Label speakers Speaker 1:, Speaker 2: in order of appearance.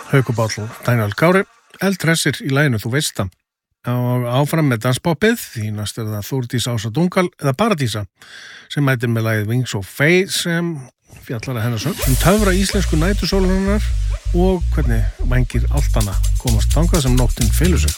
Speaker 1: Haukur Páll og Daniel Kári, eldhressir í laginu Þú veist það. Og áfram með danspoppið, því næst það Þórdís Ása Dungal eða Paradísa sem mætir með lagið Wings of Fae sem fjallar að hennar sögn töfra íslensku nætursólunar og hvernig vængir áltana komast þangað sem nóttin felur sig.